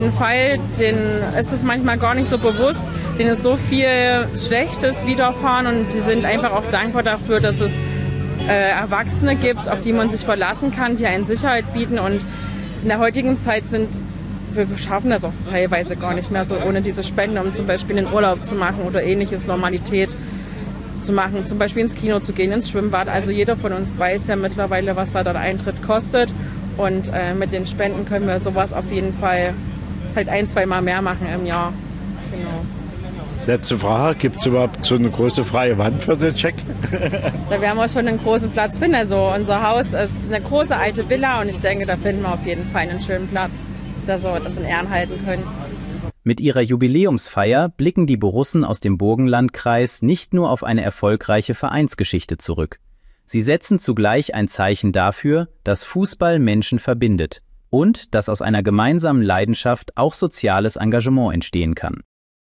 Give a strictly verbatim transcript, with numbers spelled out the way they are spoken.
jeden Fall, denen ist es manchmal gar nicht so bewusst, denen ist so viel Schlechtes widerfahren und sie sind einfach auch dankbar dafür, dass es äh, Erwachsene gibt, auf die man sich verlassen kann, die einen Sicherheit bieten, und in der heutigen Zeit sind wir schaffen das auch teilweise gar nicht mehr so ohne diese Spenden, um zum Beispiel einen Urlaub zu machen oder ähnliches, Normalität zu machen, zum Beispiel ins Kino zu gehen, ins Schwimmbad. Also jeder von uns weiß ja mittlerweile, was da der Eintritt kostet, und äh, mit den Spenden können wir sowas auf jeden Fall halt ein, zwei Mal mehr machen im Jahr. Genau. Letzte Frage, gibt es überhaupt so eine große freie Wand für den Check? Da werden wir schon einen großen Platz finden. Also unser Haus ist eine große alte Villa und ich denke, da finden wir auf jeden Fall einen schönen Platz, dass wir das in Ehren halten können. Mit ihrer Jubiläumsfeier blicken die Borussen aus dem Burgenlandkreis nicht nur auf eine erfolgreiche Vereinsgeschichte zurück. Sie setzen zugleich ein Zeichen dafür, dass Fußball Menschen verbindet und dass aus einer gemeinsamen Leidenschaft auch soziales Engagement entstehen kann.